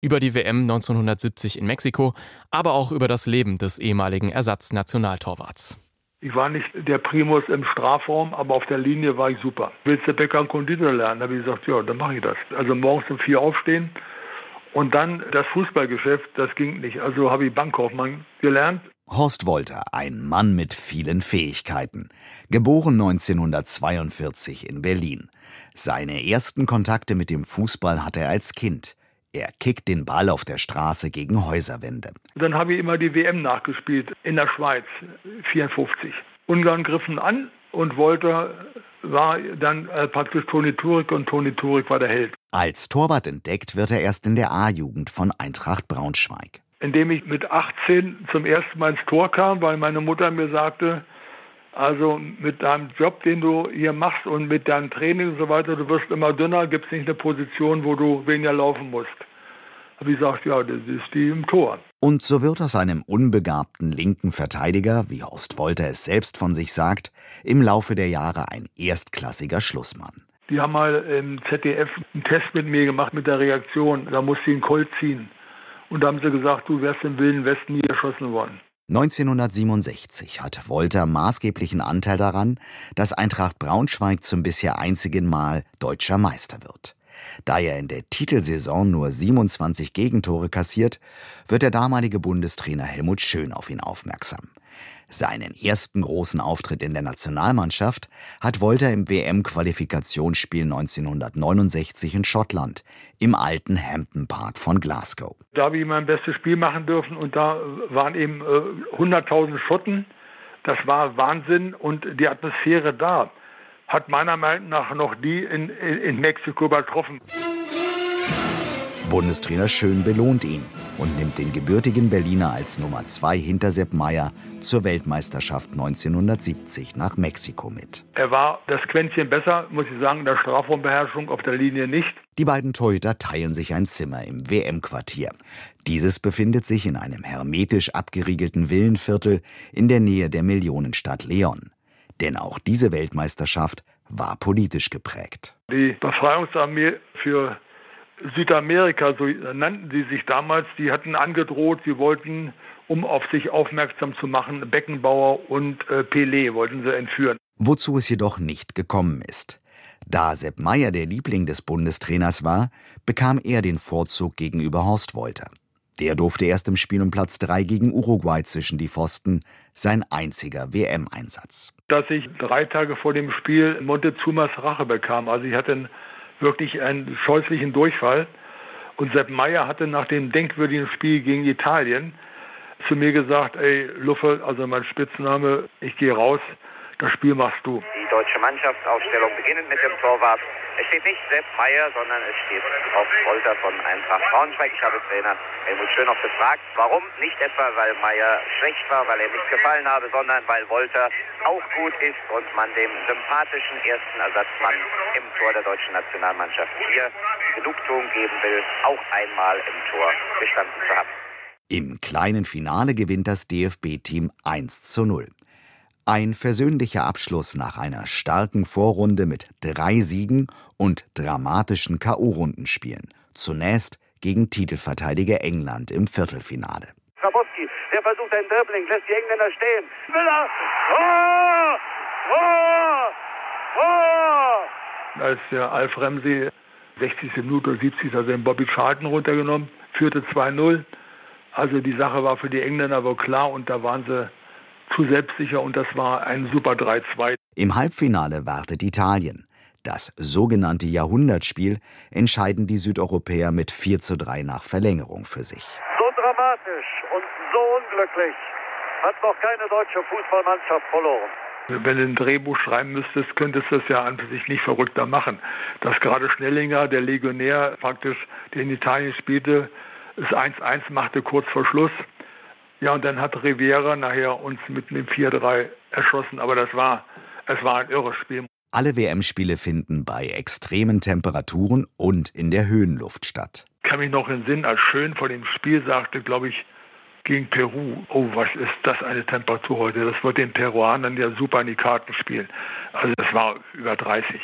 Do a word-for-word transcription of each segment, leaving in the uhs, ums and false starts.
Über die W M neunzehnhundertsiebzig in Mexiko, aber auch über das Leben des ehemaligen Ersatznationaltorwarts. Ich war nicht der Primus im Strafraum, aber auf der Linie war ich super. Willst du Bäcker und Konditor lernen? Da habe ich gesagt, ja, dann mache ich das. Also morgens um vier aufstehen und dann das Fußballgeschäft, das ging nicht. Also habe ich Bankkaufmann gelernt. Horst Wolter, ein Mann mit vielen Fähigkeiten. Geboren neunzehnhundertzweiundvierzig in Berlin. Seine ersten Kontakte mit dem Fußball hatte er als Kind. Er kickt den Ball auf der Straße gegen Häuserwände. Dann habe ich immer die W M nachgespielt in der Schweiz, vierundfünfzig. Ungarn griffen an und Wolter war dann äh, praktisch Toni Turek und Toni Turek war der Held. Als Torwart entdeckt wird er erst in der A-Jugend von Eintracht Braunschweig. Indem ich mit achtzehn zum ersten Mal ins Tor kam, weil meine Mutter mir sagte, also mit deinem Job, den du hier machst und mit deinem Training und so weiter, du wirst immer dünner, gibt es nicht eine Position, wo du weniger laufen musst. Habe ich gesagt, ja, das ist die im Tor. Und so wird aus einem unbegabten linken Verteidiger, wie Horst Wolter es selbst von sich sagt, im Laufe der Jahre ein erstklassiger Schlussmann. Die haben mal im Z D F einen Test mit mir gemacht mit der Reaktion, da musste ich einen Colt ziehen. Und da haben sie gesagt, du wärst im Wilden Westen nie erschossen worden. neunzehnhundertsiebenundsechzig hat Wolter maßgeblichen Anteil daran, dass Eintracht Braunschweig zum bisher einzigen Mal deutscher Meister wird. Da er in der Titelsaison nur siebenundzwanzig Gegentore kassiert, wird der damalige Bundestrainer Helmut Schön auf ihn aufmerksam. Seinen ersten großen Auftritt in der Nationalmannschaft hat Wolter im W M-Qualifikationsspiel neunzehnhundertneunundsechzig in Schottland, im alten Hampden Park von Glasgow. Da habe ich mein bestes Spiel machen dürfen und da waren eben äh, hunderttausend Schotten. Das war Wahnsinn und die Atmosphäre da hat meiner Meinung nach noch die in, in, in Mexiko übertroffen. Bundestrainer Schön belohnt ihn und nimmt den gebürtigen Berliner als Nummer zwei hinter Sepp Maier zur Weltmeisterschaft neunzehnhundertsiebzig nach Mexiko mit. Er war das Quäntchen besser, muss ich sagen, in der Strafraumbeherrschung, auf der Linie nicht. Die beiden Torhüter teilen sich ein Zimmer im W M-Quartier. Dieses befindet sich in einem hermetisch abgeriegelten Villenviertel in der Nähe der Millionenstadt León. Denn auch diese Weltmeisterschaft war politisch geprägt. Die Befreiungsarmee für Südamerika, so nannten sie sich damals, die hatten angedroht, sie wollten, um auf sich aufmerksam zu machen, Beckenbauer und äh, Pelé wollten sie entführen. Wozu es jedoch nicht gekommen ist. Da Sepp Maier der Liebling des Bundestrainers war, bekam er den Vorzug gegenüber Horst Wolter. Der durfte erst im Spiel um Platz drei gegen Uruguay zwischen die Pfosten, sein einziger W M-Einsatz. Dass ich drei Tage vor dem Spiel Montezumas Rache bekam, also ich hatte einen wirklich einen scheußlichen Durchfall. Und Sepp Maier hatte nach dem denkwürdigen Spiel gegen Italien zu mir gesagt, ey Luffe, also mein Spitzname, ich gehe raus, das Spiel machst du. Die deutsche Mannschaftsaufstellung beginnend mit dem Torwart. Es steht nicht Sepp Maier, sondern es steht auf Wolter von Eintracht Braunschweig. Ich habe Trainer Helmut Schön noch gefragt, warum? Nicht etwa, weil Maier schlecht war, weil er nicht gefallen habe, sondern weil Wolter auch gut ist und man dem sympathischen ersten Ersatzmann im Tor der deutschen Nationalmannschaft hier Genugtuung geben will, auch einmal im Tor gestanden zu haben. Im kleinen Finale gewinnt das D F B-Team eins zu null. Ein versöhnlicher Abschluss nach einer starken Vorrunde mit drei Siegen und dramatischen K O-Rundenspielen. Zunächst gegen Titelverteidiger England im Viertelfinale. Schabowski, der versucht ein Dribbling, lässt die Engländer stehen. Müller! Tor! Tor! Tor! Als der Alf Ramsey sechzigste Minute oder siebzigste also den Bobby Charlton runtergenommen, führte zwei null. Also die Sache war für die Engländer aber klar und da waren sie zu selbstsicher und das war ein super drei zwei. Im Halbfinale wartet Italien. Das sogenannte Jahrhundertspiel entscheiden die Südeuropäer mit vier zu drei nach Verlängerung für sich. So dramatisch und so unglücklich hat noch keine deutsche Fußballmannschaft verloren. Wenn du ein Drehbuch schreiben müsstest, könntest du es ja an sich nicht verrückter machen. Dass gerade Schnellinger, der Legionär praktisch, der in Italien spielte, es eins eins machte kurz vor Schluss. Ja, und dann hat Riviera nachher uns mit dem vier drei erschossen. Aber das war, es war ein irres Spiel. Alle W M-Spiele finden bei extremen Temperaturen und in der Höhenluft statt. Ich kann mich noch in Sinn, als Schön vor dem Spiel sagte, glaube ich, gegen Peru, oh, was ist das eine Temperatur heute? Das wird den Peruanern ja super in die Karten spielen. Also das war über dreißig.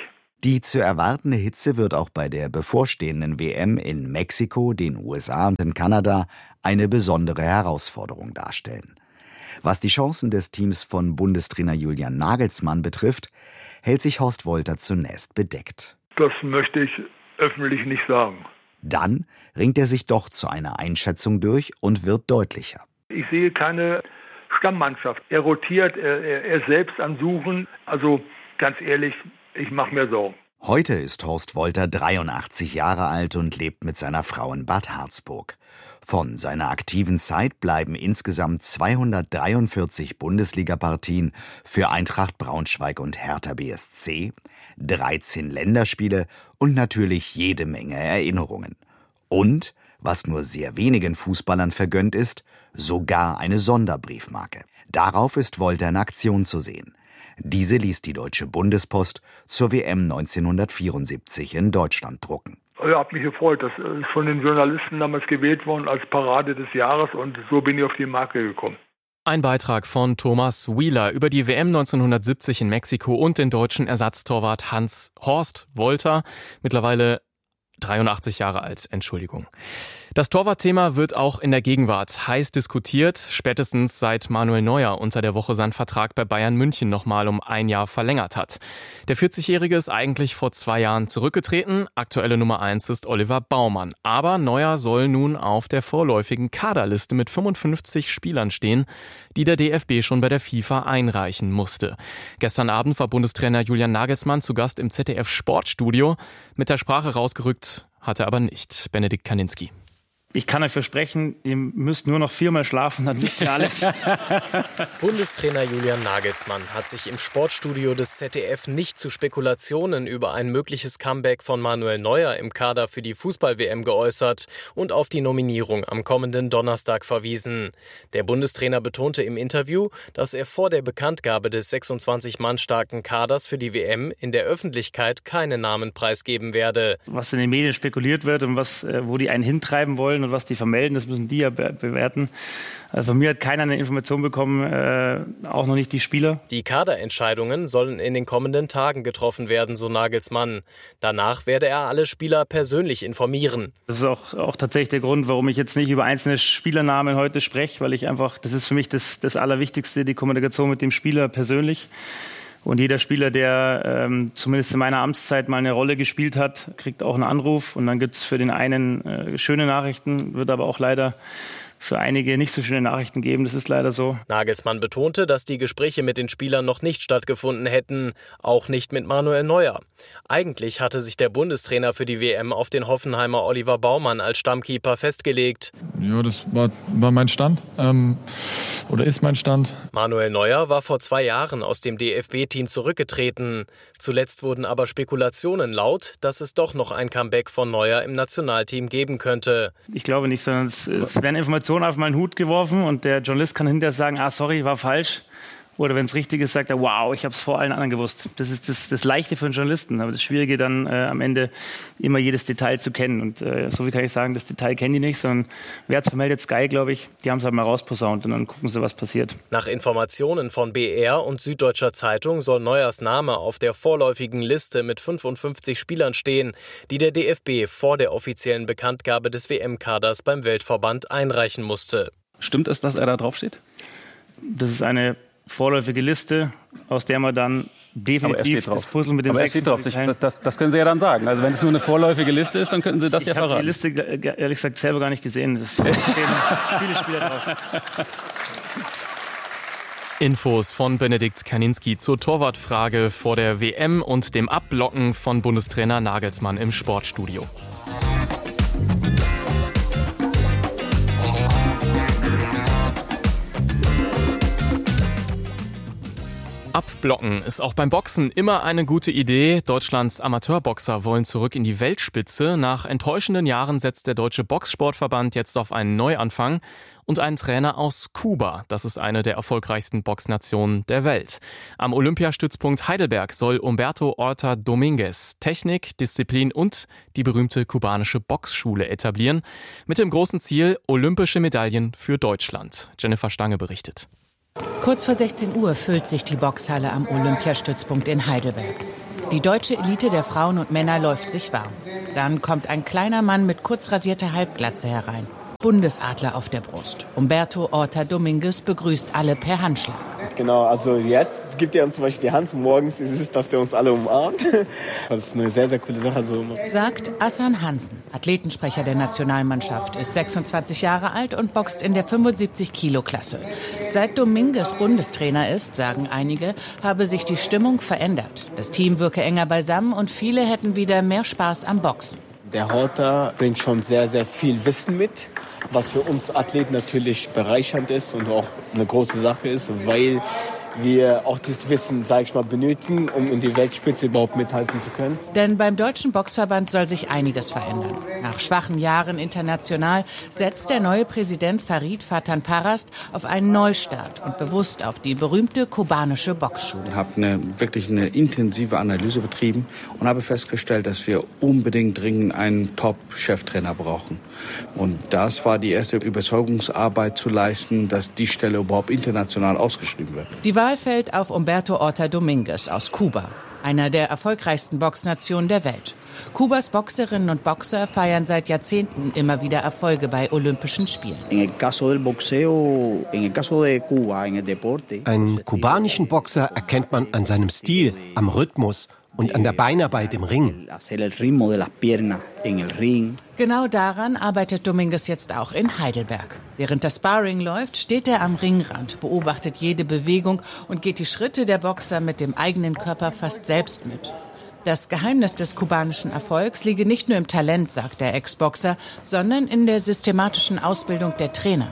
Die zu erwartende Hitze wird auch bei der bevorstehenden W M in Mexiko, den U S A und in Kanada eine besondere Herausforderung darstellen. Was die Chancen des Teams von Bundestrainer Julian Nagelsmann betrifft, hält sich Horst Wolter zunächst bedeckt. Das möchte ich öffentlich nicht sagen. Dann ringt er sich doch zu einer Einschätzung durch und wird deutlicher. Ich sehe keine Stammmannschaft. Er rotiert, er, er, er selbst am Suchen. Also ganz ehrlich, ich mache mir Sorgen. Heute ist Horst Wolter dreiundachtzig Jahre alt und lebt mit seiner Frau in Bad Harzburg. Von seiner aktiven Zeit bleiben insgesamt zweihundertdreiundvierzig Bundesliga-Partien für Eintracht Braunschweig und Hertha B S C, dreizehn Länderspiele und natürlich jede Menge Erinnerungen. Und, was nur sehr wenigen Fußballern vergönnt ist, sogar eine Sonderbriefmarke. Darauf ist Wolter in Aktion zu sehen. Diese ließ die Deutsche Bundespost zur W M neunzehnhundertvierundsiebzig in Deutschland drucken. Ich habe mich gefreut, das ist von den Journalisten damals gewählt worden als Parade des Jahres und so bin ich auf die Marke gekommen. Ein Beitrag von Thomas Wheeler über die W M neunzehnhundertsiebzig in Mexiko und den deutschen Ersatztorwart Hans Horst Wolter, mittlerweile dreiundachtzig Jahre alt, Entschuldigung. Das Torwartthema wird auch in der Gegenwart heiß diskutiert, spätestens seit Manuel Neuer unter der Woche seinen Vertrag bei Bayern München nochmal um ein Jahr verlängert hat. Der vierzigjährige ist eigentlich vor zwei Jahren zurückgetreten, aktuelle Nummer eins ist Oliver Baumann. Aber Neuer soll nun auf der vorläufigen Kaderliste mit fünfundfünfzig Spielern stehen, die der D F B schon bei der FIFA einreichen musste. Gestern Abend war Bundestrainer Julian Nagelsmann zu Gast im Z D F Sportstudio. Mit der Sprache rausgerückt hat er aber nicht. Benedikt Kaninski. Ich kann euch versprechen, ihr müsst nur noch viermal schlafen, dann wisst ihr alles. Bundestrainer Julian Nagelsmann hat sich im Sportstudio des Z D F nicht zu Spekulationen über ein mögliches Comeback von Manuel Neuer im Kader für die Fußball-W M geäußert und auf die Nominierung am kommenden Donnerstag verwiesen. Der Bundestrainer betonte im Interview, dass er vor der Bekanntgabe des sechsundzwanzig Mann starken Kaders für die W M in der Öffentlichkeit keine Namen preisgeben werde. Was in den Medien spekuliert wird und was, wo die einen hintreiben wollen und was die vermelden, das müssen die ja be- bewerten. Also von mir hat keiner eine Information bekommen, äh, auch noch nicht die Spieler. Die Kaderentscheidungen sollen in den kommenden Tagen getroffen werden, so Nagelsmann. Danach werde er alle Spieler persönlich informieren. Das ist auch, auch tatsächlich der Grund, warum ich jetzt nicht über einzelne Spielernamen heute spreche, weil ich einfach, das ist für mich das, das Allerwichtigste, die Kommunikation mit dem Spieler persönlich. Und jeder Spieler, der ähm, zumindest in meiner Amtszeit mal eine Rolle gespielt hat, kriegt auch einen Anruf. Und dann gibt es für den einen äh, schöne Nachrichten, wird aber auch leider für einige nicht so schöne Nachrichten geben. Das ist leider so. Nagelsmann betonte, dass die Gespräche mit den Spielern noch nicht stattgefunden hätten, auch nicht mit Manuel Neuer. Eigentlich hatte sich der Bundestrainer für die W M auf den Hoffenheimer Oliver Baumann als Stammkeeper festgelegt. Ja, das war, war mein Stand ähm, oder ist mein Stand. Manuel Neuer war vor zwei Jahren aus dem D F B-Team zurückgetreten. Zuletzt wurden aber Spekulationen laut, dass es doch noch ein Comeback von Neuer im Nationalteam geben könnte. Ich glaube nicht, sondern es, es werden Informationen auf meinen Hut geworfen und der Journalist kann hinterher sagen, ah sorry, war falsch. Oder wenn es richtig ist, sagt er, wow, ich habe es vor allen anderen gewusst. Das ist das, das Leichte für einen Journalisten, aber das Schwierige dann äh, am Ende immer jedes Detail zu kennen. Und äh, so wie kann ich sagen, das Detail kennen die nicht, sondern wer hat es vermeldet? Sky, glaube ich. Die haben es halt mal rausposaunt und dann gucken sie, was passiert. Nach Informationen von B R und Süddeutscher Zeitung soll Neuers Name auf der vorläufigen Liste mit fünfundfünfzig Spielern stehen, die der D F B vor der offiziellen Bekanntgabe des W M-Kaders beim Weltverband einreichen musste. Stimmt es, dass er da draufsteht? Das ist eine vorläufige Liste, aus der man dann definitiv das Puzzle mit den Aber er steht drauf. Das, das können Sie ja dann sagen. Also wenn es nur eine vorläufige Liste ist, dann könnten Sie das ich ja verraten. Ich habe die Liste ehrlich gesagt selber gar nicht gesehen. Es stehen viele Spieler drauf. Infos von Benedikt Kaninski zur Torwartfrage vor der W M und dem Abblocken von Bundestrainer Nagelsmann im Sportstudio. Abblocken ist auch beim Boxen immer eine gute Idee. Deutschlands Amateurboxer wollen zurück in die Weltspitze. Nach enttäuschenden Jahren setzt der Deutsche Boxsportverband jetzt auf einen Neuanfang und einen Trainer aus Kuba. Das ist eine der erfolgreichsten Boxnationen der Welt. Am Olympiastützpunkt Heidelberg soll Humberto Orta Dominguez Technik, Disziplin und die berühmte kubanische Boxschule etablieren. Mit dem großen Ziel olympische Medaillen für Deutschland. Jennifer Stange berichtet. Kurz vor sechzehn Uhr füllt sich die Boxhalle am Olympiastützpunkt in Heidelberg. Die deutsche Elite der Frauen und Männer läuft sich warm. Dann kommt ein kleiner Mann mit kurz rasierter Halbglatze herein. Bundesadler auf der Brust. Umberto Orta Dominguez begrüßt alle per Handschlag. Genau, also jetzt gibt er uns zum Beispiel die Hand. Morgens ist es, dass der uns alle umarmt. Das ist eine sehr, sehr coole Sache. So. Sagt Assan Hansen, Athletensprecher der Nationalmannschaft, ist sechsundzwanzig Jahre alt und boxt in der fünfundsiebzig-Kilo-Klasse. Seit Dominguez Bundestrainer ist, sagen einige, habe sich die Stimmung verändert. Das Team wirke enger beisammen und viele hätten wieder mehr Spaß am Boxen. Der Horta bringt schon sehr, sehr viel Wissen mit, was für uns Athleten natürlich bereichernd ist und auch eine große Sache ist, weil wir auch dieses Wissen, sage ich mal, benötigen, um in die Weltspitze überhaupt mithalten zu können. Denn beim Deutschen Boxverband soll sich einiges verändern. Nach schwachen Jahren international setzt der neue Präsident Farid Fatan Parast auf einen Neustart und bewusst auf die berühmte kubanische Boxschule. Ich habe eine, wirklich eine intensive Analyse betrieben und habe festgestellt, dass wir unbedingt dringend einen Top-Cheftrainer brauchen. Und das war die erste Überzeugungsarbeit zu leisten, dass die Stelle überhaupt international ausgeschrieben wird. Die Wahl fällt auf Umberto Orta Dominguez aus Kuba, einer der erfolgreichsten Boxnationen der Welt. Kubas Boxerinnen und Boxer feiern seit Jahrzehnten immer wieder Erfolge bei Olympischen Spielen. Einen kubanischen Boxer erkennt man an seinem Stil, am Rhythmus und an der Beinarbeit im Ring. Genau daran arbeitet Dominguez jetzt auch in Heidelberg. Während das Sparring läuft, steht er am Ringrand, beobachtet jede Bewegung und geht die Schritte der Boxer mit dem eigenen Körper fast selbst mit. Das Geheimnis des kubanischen Erfolgs liege nicht nur im Talent, sagt der Ex-Boxer, sondern in der systematischen Ausbildung der Trainer.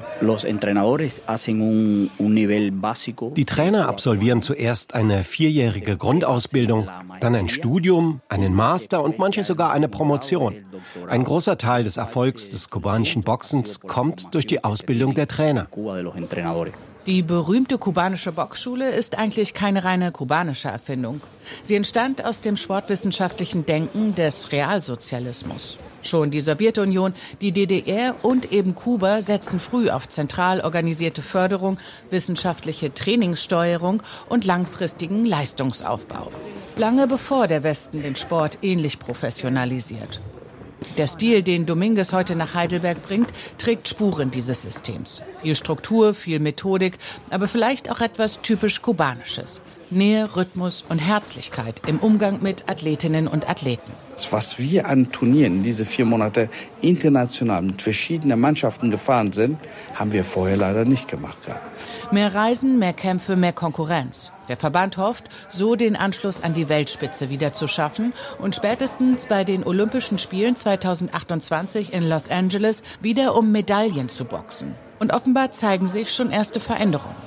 Die Trainer absolvieren zuerst eine vierjährige Grundausbildung, dann ein Studium, einen Master und manche sogar eine Promotion. Ein großer Teil des Erfolgs des kubanischen Boxens kommt durch die Ausbildung der Trainer. Die berühmte kubanische Boxschule ist eigentlich keine reine kubanische Erfindung. Sie entstand aus dem sportwissenschaftlichen Denken des Realsozialismus. Schon die Sowjetunion, die D D R und eben Kuba setzen früh auf zentral organisierte Förderung, wissenschaftliche Trainingssteuerung und langfristigen Leistungsaufbau. Lange bevor der Westen den Sport ähnlich professionalisiert. Der Stil, den Dominguez heute nach Heidelberg bringt, trägt Spuren dieses Systems. Viel Struktur, viel Methodik, aber vielleicht auch etwas typisch Kubanisches. Nähe, Rhythmus und Herzlichkeit im Umgang mit Athletinnen und Athleten. Was wir an Turnieren in diese vier Monate international mit verschiedenen Mannschaften gefahren sind, haben wir vorher leider nicht gemacht gehabt. Mehr Reisen, mehr Kämpfe, mehr Konkurrenz. Der Verband hofft, so den Anschluss an die Weltspitze wieder zu schaffen und spätestens bei den Olympischen Spielen zweitausendachtundzwanzig in Los Angeles wieder um Medaillen zu boxen. Und offenbar zeigen sich schon erste Veränderungen.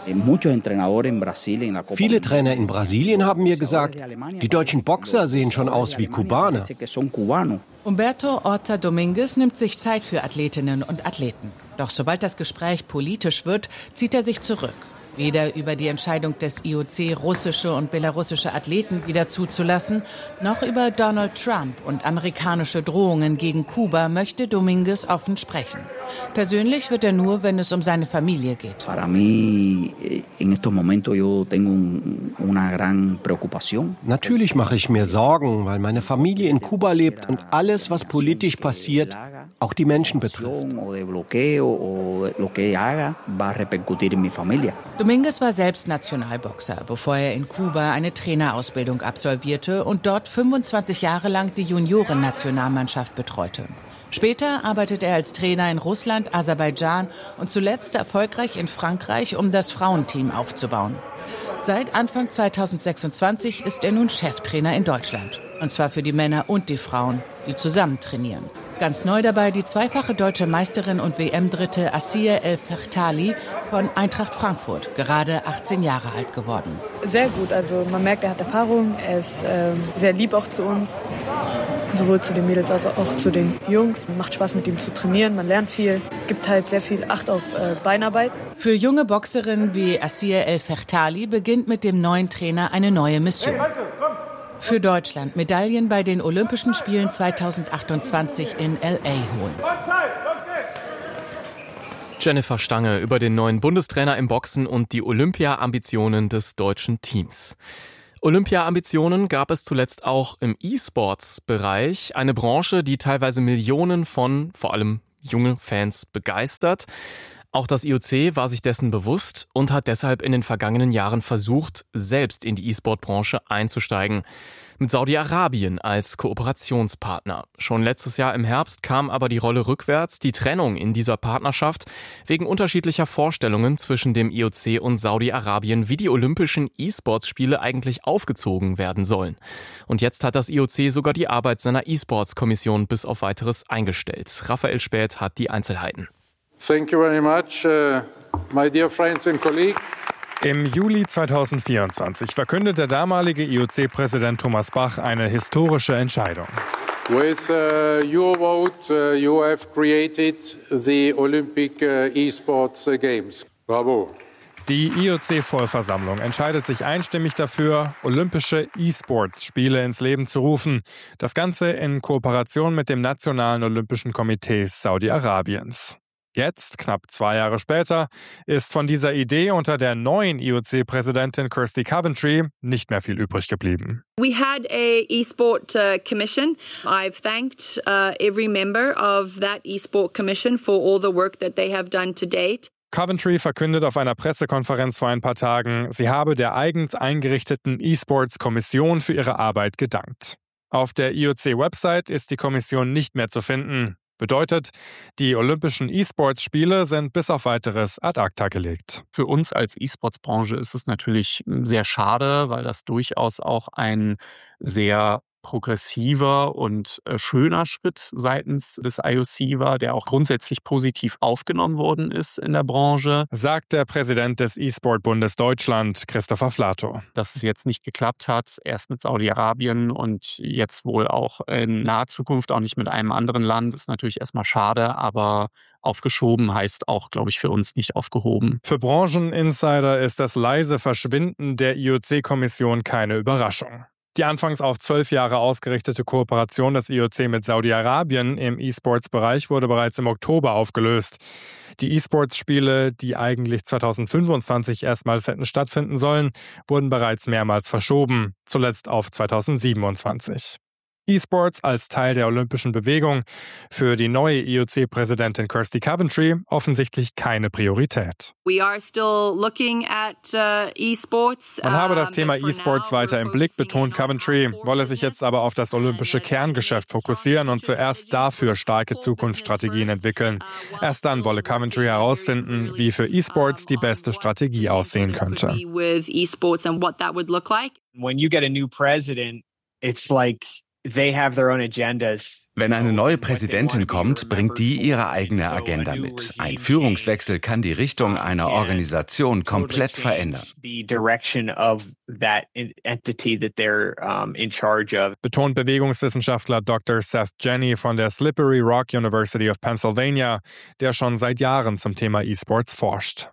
Viele Trainer in Brasilien haben mir gesagt, die deutschen Boxer sehen schon aus wie Kubaner. Umberto Orta Dominguez nimmt sich Zeit für Athletinnen und Athleten. Doch sobald das Gespräch politisch wird, zieht er sich zurück. Weder über die Entscheidung des I O C, russische und belarussische Athleten wieder zuzulassen, noch über Donald Trump und amerikanische Drohungen gegen Kuba möchte Dominguez offen sprechen. Persönlich wird er nur, wenn es um seine Familie geht. Natürlich mache ich mir Sorgen, weil meine Familie in Kuba lebt und alles, was politisch passiert, auch die Menschen betrifft. Dominguez war selbst Nationalboxer, bevor er in Kuba eine Trainerausbildung absolvierte und dort fünfundzwanzig Jahre lang die Junioren-Nationalmannschaft betreute. Später arbeitet er als Trainer in Russland, Aserbaidschan und zuletzt erfolgreich in Frankreich, um das Frauenteam aufzubauen. Seit Anfang zweitausendsechsundzwanzig ist er nun Cheftrainer in Deutschland. Und zwar für die Männer und die Frauen, die zusammen trainieren. Ganz neu dabei die zweifache deutsche Meisterin und W M-Dritte Assia El Fertali von Eintracht Frankfurt, gerade achtzehn Jahre alt geworden. Sehr gut, also man merkt, er hat Erfahrung, er ist äh, sehr lieb auch zu uns, sowohl zu den Mädels als auch zu den Jungs. Macht Spaß mit ihm zu trainieren, man lernt viel, gibt halt sehr viel Acht auf äh, Beinarbeit. Für junge Boxerinnen wie Assia El Fertali beginnt mit dem neuen Trainer eine neue Mission. Für Deutschland Medaillen bei den Olympischen Spielen zweitausendachtundzwanzig in L A holen. Jennifer Stange über den neuen Bundestrainer im Boxen und die Olympia-Ambitionen des deutschen Teams. Olympia-Ambitionen gab es zuletzt auch im E-Sports-Bereich, eine Branche, die teilweise Millionen von, vor allem junge Fans, begeistert. Auch das I O C war sich dessen bewusst und hat deshalb in den vergangenen Jahren versucht, selbst in die E-Sport-Branche einzusteigen. Mit Saudi-Arabien als Kooperationspartner. Schon letztes Jahr im Herbst kam aber die Rolle rückwärts, die Trennung in dieser Partnerschaft, wegen unterschiedlicher Vorstellungen zwischen dem I O C und Saudi-Arabien, wie die Olympischen E-Sports-Spiele eigentlich aufgezogen werden sollen. Und jetzt hat das I O C sogar die Arbeit seiner E-Sports-Kommission bis auf Weiteres eingestellt. Raphael Späth hat die Einzelheiten. Thank you very much, uh, my dear friends and colleagues. Im Juli zweitausendvierundzwanzig verkündet der damalige I O C-Präsident Thomas Bach eine historische Entscheidung. With uh, your vote, uh, you have created the Olympic uh, E-Sports Games. Bravo. Die I O C-Vollversammlung entscheidet sich einstimmig dafür, olympische E-Sports-Spiele ins Leben zu rufen. Das Ganze in Kooperation mit dem Nationalen Olympischen Komitee Saudi-Arabiens. Jetzt, knapp zwei Jahre später, ist von dieser Idee unter der neuen I O C-Präsidentin Kirsty Coventry nicht mehr viel übrig geblieben. We had a e-sport uh, commission. I've thanked uh, every member of that e-sport commission for all the work that they have done to date. Coventry verkündet auf einer Pressekonferenz vor ein paar Tagen, sie habe der eigens eingerichteten E-Sports-Kommission für ihre Arbeit gedankt. Auf der I O C-Website ist die Kommission nicht mehr zu finden. Bedeutet, die Olympischen E-Sports-Spiele sind bis auf Weiteres ad acta gelegt. Für uns als E-Sports-Branche ist es natürlich sehr schade, weil das durchaus auch ein sehr progressiver und schöner Schritt seitens des I O C war, der auch grundsätzlich positiv aufgenommen worden ist in der Branche. Sagt der Präsident des E-Sport-Bundes Deutschland, Christopher Flato. Dass es jetzt nicht geklappt hat, erst mit Saudi-Arabien und jetzt wohl auch in naher Zukunft auch nicht mit einem anderen Land, ist natürlich erstmal schade, aber aufgeschoben heißt auch, glaube ich, für uns nicht aufgehoben. Für Brancheninsider ist das leise Verschwinden der I O C-Kommission keine Überraschung. Die anfangs auf zwölf Jahre ausgerichtete Kooperation des I O C mit Saudi-Arabien im E-Sports-Bereich wurde bereits im Oktober aufgelöst. Die E-Sports-Spiele, die eigentlich zweitausendfünfundzwanzig erstmals hätten stattfinden sollen, wurden bereits mehrmals verschoben, zuletzt auf zweitausendsiebenundzwanzig. E-Sports als Teil der olympischen Bewegung. Für die neue I O C-Präsidentin Kirsty Coventry offensichtlich keine Priorität. We are still looking at uh, E-Sports. Man habe das Thema E-Sports weiter im Blick, betont Coventry, wolle sich jetzt aber auf das olympische Kerngeschäft fokussieren und zuerst dafür starke Zukunftsstrategien entwickeln. Erst dann wolle Coventry herausfinden, wie für E-Sports die beste Strategie aussehen könnte. When you get a new president, it's like they have their own agendas. Wenn eine neue Präsidentin kommt, bringt die ihre eigene Agenda mit. Ein Führungswechsel kann die Richtung einer Organisation komplett verändern. Betont Bewegungswissenschaftler Doktor Seth Jenney von der Slippery Rock University of Pennsylvania, der schon seit Jahren zum Thema E-Sports forscht.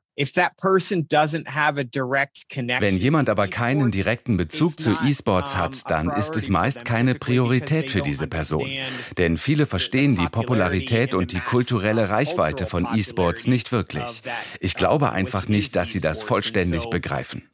Wenn jemand aber keinen direkten Bezug zu E-Sports hat, dann ist es meist keine Priorität für diese Person. Denn viele verstehen die Popularität und die kulturelle Reichweite von E-Sports nicht wirklich. Ich glaube einfach nicht, dass sie das vollständig begreifen.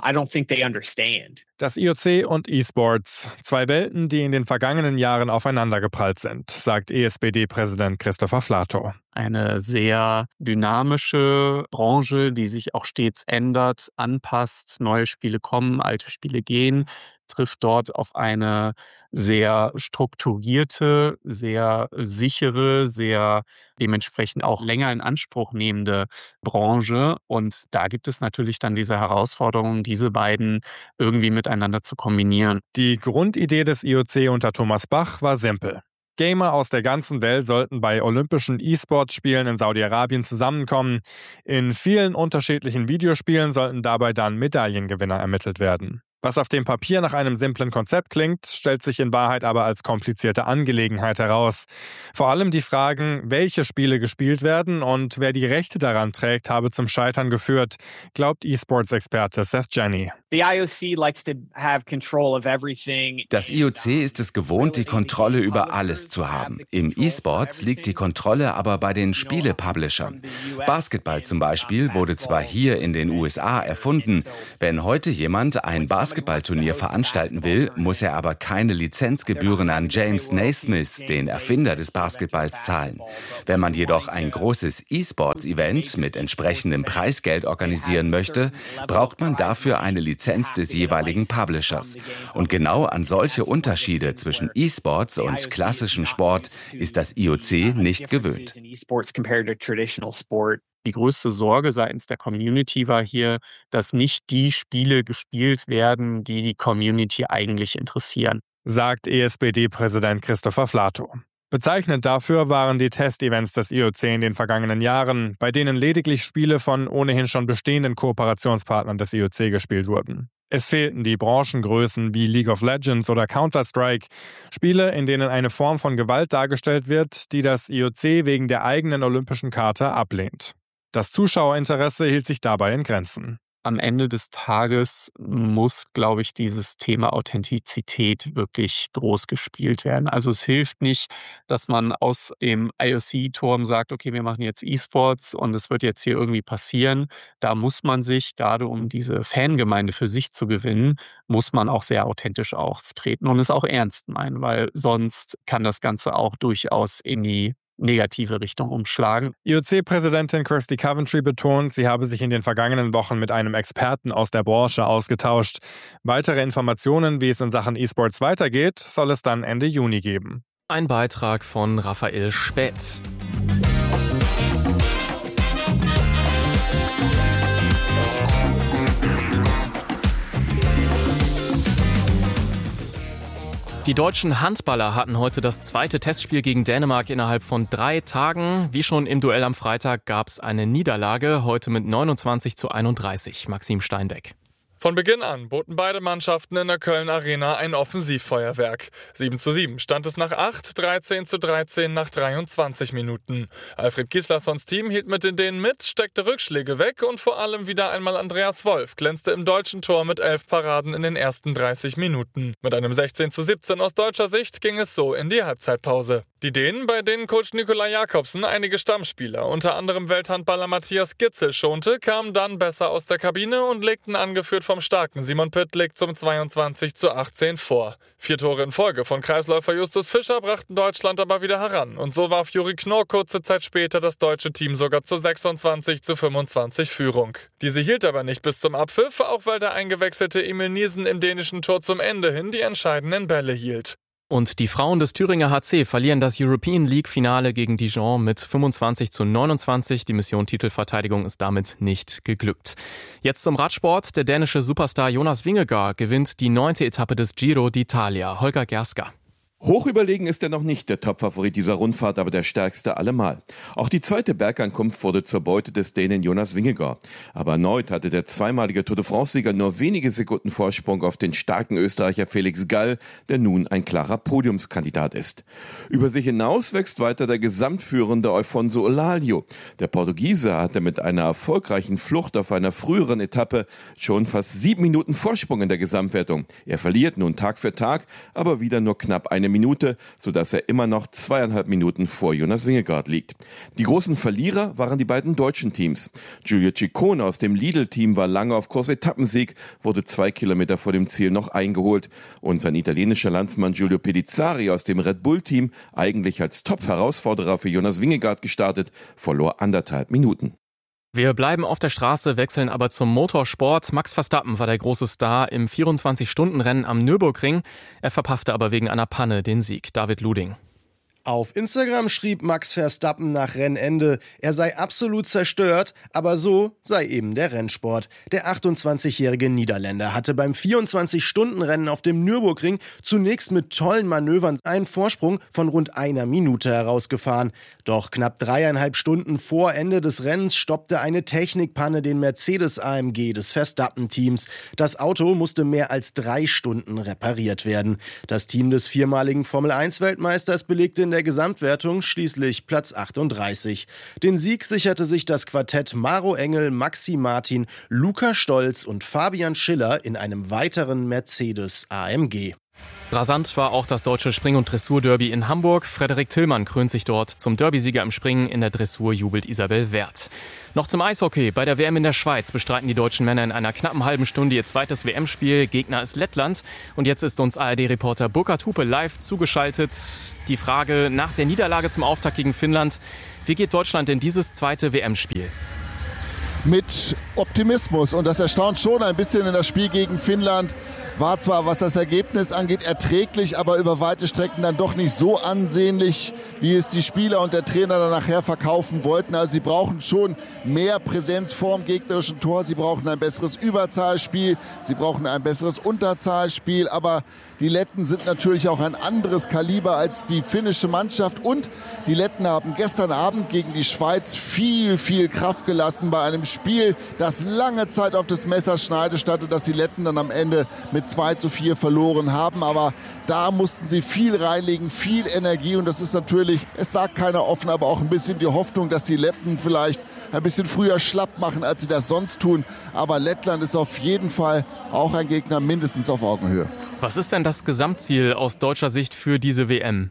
Das I O C und E-Sports, zwei Welten, die in den vergangenen Jahren aufeinandergeprallt sind, sagt E S P D-Präsident Christopher Flato. Eine sehr dynamische Branche, die sich auch stets ändert, anpasst, neue Spiele kommen, alte Spiele gehen, trifft dort auf eine sehr strukturierte, sehr sichere, sehr dementsprechend auch länger in Anspruch nehmende Branche. Und da gibt es natürlich dann diese Herausforderung, diese beiden irgendwie miteinander zu kombinieren. Die Grundidee des I O C unter Thomas Bach war simpel. Gamer aus der ganzen Welt sollten bei olympischen E-Sports-Spielen in Saudi-Arabien zusammenkommen. In vielen unterschiedlichen Videospielen sollten dabei dann Medaillengewinner ermittelt werden. Was auf dem Papier nach einem simplen Konzept klingt, stellt sich in Wahrheit aber als komplizierte Angelegenheit heraus. Vor allem die Fragen, welche Spiele gespielt werden und wer die Rechte daran trägt, habe zum Scheitern geführt, glaubt E-Sports-Experte Seth Jenney. Das I O C ist es gewohnt, die Kontrolle über alles zu haben. Im E-Sports liegt die Kontrolle aber bei den Spiele-Publishern. Basketball zum Beispiel wurde zwar hier in den U S A erfunden. Wenn heute jemand ein Basketball Basketballturnier veranstalten will, muss er aber keine Lizenzgebühren an James Naismith, den Erfinder des Basketballs, zahlen. Wenn man jedoch ein großes E-Sports-Event mit entsprechendem Preisgeld organisieren möchte, braucht man dafür eine Lizenz des jeweiligen Publishers. Und genau an solche Unterschiede zwischen E-Sports und klassischem Sport ist das I O C nicht gewöhnt. Die größte Sorge seitens der Community war hier, dass nicht die Spiele gespielt werden, die die Community eigentlich interessieren, sagt E S P D-Präsident Christopher Flato. Bezeichnend dafür waren die Testevents des I O C in den vergangenen Jahren, bei denen lediglich Spiele von ohnehin schon bestehenden Kooperationspartnern des I O C gespielt wurden. Es fehlten die Branchengrößen wie League of Legends oder Counter-Strike, Spiele, in denen eine Form von Gewalt dargestellt wird, die das I O C wegen der eigenen Olympischen Charta ablehnt. Das Zuschauerinteresse hielt sich dabei in Grenzen. Am Ende des Tages muss, glaube ich, dieses Thema Authentizität wirklich groß gespielt werden. Also es hilft nicht, dass man aus dem I O C-Turm sagt, okay, wir machen jetzt E-Sports und es wird jetzt hier irgendwie passieren. Da muss man sich, gerade um diese Fangemeinde für sich zu gewinnen, muss man auch sehr authentisch auftreten und es auch ernst meinen, weil sonst kann das Ganze auch durchaus in die negative Richtung umschlagen. I O C-Präsidentin Kirsty Coventry betont, sie habe sich in den vergangenen Wochen mit einem Experten aus der Branche ausgetauscht. Weitere Informationen, wie es in Sachen E-Sports weitergeht, soll es dann Ende Juni geben. Ein Beitrag von Raphael Späth. Die deutschen Handballer hatten heute das zweite Testspiel gegen Dänemark innerhalb von drei Tagen. Wie schon im Duell am Freitag gab es eine Niederlage, heute mit neunundzwanzig zu einunddreißig. Maxim Steinbeck. Von Beginn an boten beide Mannschaften in der Köln Arena ein Offensivfeuerwerk. sieben zu sieben stand es nach acht, dreizehn zu dreizehn nach dreiundzwanzig Minuten. Alfred Gislasons Team hielt mit den Dänen mit, steckte Rückschläge weg und vor allem wieder einmal Andreas Wolf glänzte im deutschen Tor mit elf Paraden in den ersten dreißig Minuten. Mit einem sechzehn zu siebzehn aus deutscher Sicht ging es so in die Halbzeitpause. Die Dänen, bei denen Coach Nikolaj Jakobsen einige Stammspieler, unter anderem Welthandballer Matthias Gitzel, schonte, kamen dann besser aus der Kabine und legten angeführt vom starken Simon Pytlik zum zweiundzwanzig zu achtzehn vor. Vier Tore in Folge von Kreisläufer Justus Fischer brachten Deutschland aber wieder heran und so warf Juri Knorr kurze Zeit später das deutsche Team sogar zu sechsundzwanzig zu fünfundzwanzig Führung. Diese hielt aber nicht bis zum Abpfiff, auch weil der eingewechselte Emil Niesen im dänischen Tor zum Ende hin die entscheidenden Bälle hielt. Und die Frauen des Thüringer H C verlieren das European League-Finale gegen Dijon mit fünfundzwanzig zu neunundzwanzig. Die Mission Titelverteidigung ist damit nicht geglückt. Jetzt zum Radsport. Der dänische Superstar Jonas Vingegaard gewinnt die neunte Etappe des Giro d'Italia. Holger Gerska. Hoch überlegen ist er noch nicht, der Topfavorit dieser Rundfahrt, aber der stärkste allemal. Auch die zweite Bergankunft wurde zur Beute des Dänen Jonas Vingegaard. Aber erneut hatte der zweimalige Tour de France-Sieger nur wenige Sekunden Vorsprung auf den starken Österreicher Felix Gall, der nun ein klarer Podiumskandidat ist. Über sich hinaus wächst weiter der gesamtführende Alfonso Olalio. Der Portugiese hatte mit einer erfolgreichen Flucht auf einer früheren Etappe schon fast sieben Minuten Vorsprung in der Gesamtwertung. Er verliert nun Tag für Tag, aber wieder nur knapp eine Minute, sodass er immer noch zweieinhalb Minuten vor Jonas Vingegaard liegt. Die großen Verlierer waren die beiden deutschen Teams. Giulio Ciccone aus dem Lidl-Team war lange auf Kurs Etappensieg, wurde zwei Kilometer vor dem Ziel noch eingeholt. Und sein italienischer Landsmann Giulio Pedizzari aus dem Red Bull-Team, eigentlich als Top-Herausforderer für Jonas Vingegaard gestartet, verlor anderthalb Minuten. Wir bleiben auf der Straße, wechseln aber zum Motorsport. Max Verstappen war der große Star im vierundzwanzig-Stunden-Rennen am Nürburgring. Er verpasste aber wegen einer Panne den Sieg. David Luding. Auf Instagram schrieb Max Verstappen nach Rennende, er sei absolut zerstört, aber so sei eben der Rennsport. Der achtundzwanzigjährige Niederländer hatte beim vierundzwanzig-Stunden-Rennen auf dem Nürburgring zunächst mit tollen Manövern einen Vorsprung von rund einer Minute herausgefahren. Doch knapp dreieinhalb Stunden vor Ende des Rennens stoppte eine Technikpanne den Mercedes A M G des Verstappen-Teams. Das Auto musste mehr als drei Stunden repariert werden. Das Team des viermaligen Formel eins Weltmeisters belegte in der Gesamtwertung schließlich Platz achtunddreißig. Den Sieg sicherte sich das Quartett Maro Engel, Maxi Martin, Luca Stolz und Fabian Schiller in einem weiteren Mercedes A M G. Rasant war auch das deutsche Spring- und Dressur-Derby in Hamburg. Frederik Tillmann krönt sich dort zum Derbysieger im Springen. In der Dressur jubelt Isabel Werth. Noch zum Eishockey. Bei der W M in der Schweiz bestreiten die deutschen Männer in einer knappen halben Stunde ihr zweites W M-Spiel. Gegner ist Lettland. Und jetzt ist uns A R D-Reporter Burkhard Hupe live zugeschaltet. Die Frage nach der Niederlage zum Auftakt gegen Finnland. Wie geht Deutschland in dieses zweite W M-Spiel? Mit Optimismus. Und das erstaunt schon ein bisschen in das Spiel gegen Finnland. War zwar, was das Ergebnis angeht, erträglich, aber über weite Strecken dann doch nicht so ansehnlich, wie es die Spieler und der Trainer dann nachher verkaufen wollten. Also sie brauchen schon mehr Präsenz vorm gegnerischen Tor. Sie brauchen ein besseres Überzahlspiel. Sie brauchen ein besseres Unterzahlspiel. Aber die Letten sind natürlich auch ein anderes Kaliber als die finnische Mannschaft. Und die Letten haben gestern Abend gegen die Schweiz viel, viel Kraft gelassen bei einem Spiel, das lange Zeit auf das Messerschneide stand und das die Letten dann am Ende mit zwei zu vier verloren haben. Aber da mussten sie viel reinlegen, viel Energie. Und das ist natürlich, es sagt keiner offen, aber auch ein bisschen die Hoffnung, dass die Letten vielleicht ein bisschen früher schlapp machen, als sie das sonst tun. Aber Lettland ist auf jeden Fall auch ein Gegner mindestens auf Augenhöhe. Was ist denn das Gesamtziel aus deutscher Sicht für diese W M?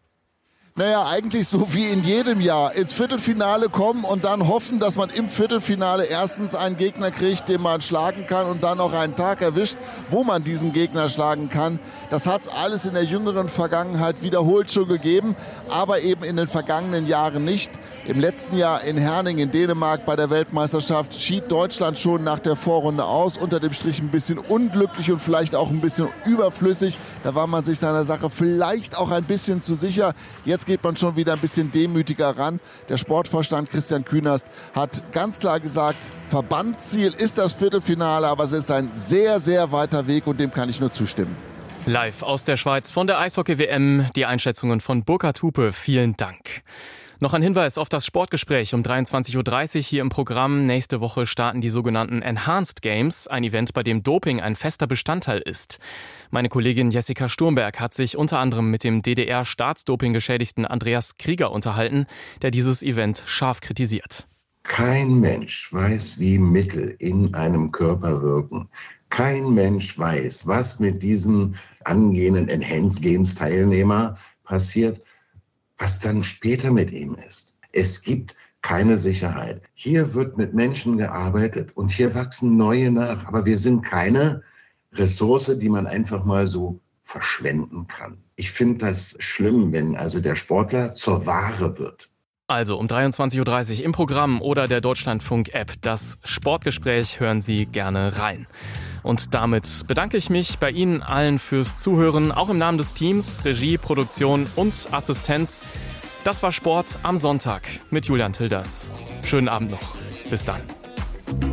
Naja, eigentlich so wie in jedem Jahr. Ins Viertelfinale kommen und dann hoffen, dass man im Viertelfinale erstens einen Gegner kriegt, den man schlagen kann und dann auch einen Tag erwischt, wo man diesen Gegner schlagen kann. Das hat es alles in der jüngeren Vergangenheit wiederholt schon gegeben, aber eben in den vergangenen Jahren nicht. Im letzten Jahr in Herning in Dänemark bei der Weltmeisterschaft schied Deutschland schon nach der Vorrunde aus. Unter dem Strich ein bisschen unglücklich und vielleicht auch ein bisschen überflüssig. Da war man sich seiner Sache vielleicht auch ein bisschen zu sicher. Jetzt geht man schon wieder ein bisschen demütiger ran. Der Sportvorstand Christian Künast hat ganz klar gesagt, Verbandsziel ist das Viertelfinale, aber es ist ein sehr, sehr weiter Weg und dem kann ich nur zustimmen. Live aus der Schweiz von der Eishockey-W M, die Einschätzungen von Burkhard Hupe. Vielen Dank. Noch ein Hinweis auf das Sportgespräch um dreiundzwanzig Uhr dreißig hier im Programm. Nächste Woche starten die sogenannten Enhanced Games, ein Event, bei dem Doping ein fester Bestandteil ist. Meine Kollegin Jessica Sturmberg hat sich unter anderem mit dem D D R-Staatsdoping-Geschädigten Andreas Krieger unterhalten, der dieses Event scharf kritisiert. Kein Mensch weiß, wie Mittel in einem Körper wirken. Kein Mensch weiß, was mit diesem angehenden Enhanced Games Teilnehmer passiert, was dann später mit ihm ist. Es gibt keine Sicherheit. Hier wird mit Menschen gearbeitet und hier wachsen neue nach. Aber wir sind keine Ressource, die man einfach mal so verschwenden kann. Ich finde das schlimm, wenn also der Sportler zur Ware wird. Also um dreiundzwanzig Uhr dreißig im Programm oder der Deutschlandfunk-App. Das Sportgespräch, hören Sie gerne rein. Und damit bedanke ich mich bei Ihnen allen fürs Zuhören, auch im Namen des Teams, Regie, Produktion und Assistenz. Das war Sport am Sonntag mit Julian Tilders. Schönen Abend noch. Bis dann.